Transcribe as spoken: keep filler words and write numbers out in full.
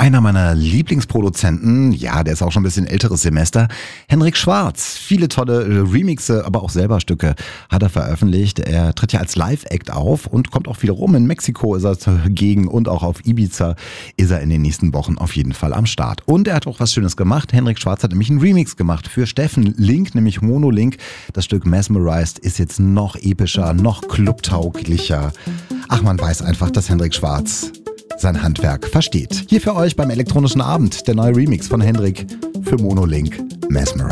Einer meiner Lieblingsproduzenten, ja, der ist auch schon ein bisschen älteres Semester, Henrik Schwarz. Viele tolle Remixe, aber auch selber Stücke hat er veröffentlicht. Er tritt ja als Live-Act auf und kommt auch viel rum. In Mexiko ist er zugegen und auch auf Ibiza ist er in den nächsten Wochen auf jeden Fall am Start. Und er hat auch was Schönes gemacht. Henrik Schwarz hat nämlich einen Remix gemacht für Steffen Link, nämlich Mono Link. Das Stück Mesmerized ist jetzt noch epischer, noch clubtauglicher. Ach, man weiß einfach, dass Henrik Schwarz sein Handwerk versteht. Hier für euch beim elektronischen Abend der neue Remix von Henrik für Mono Link, Mesmerized.